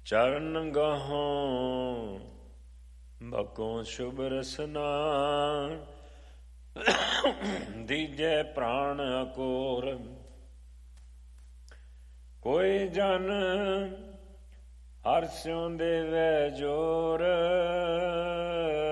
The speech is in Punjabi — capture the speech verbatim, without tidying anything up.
ਚਰਨ ਗਾਹੋਂ ਬਕੋਂ ਸ਼ੁਭ ਰਸਨਾ, ਦੀਜੈ ਪ੍ਰਾਣ ਅਕੋਰ। ਕੋਈ ਜਨ ਹਰਿ ਸਿਉ ਦੇਵੈ ਜੋਰ,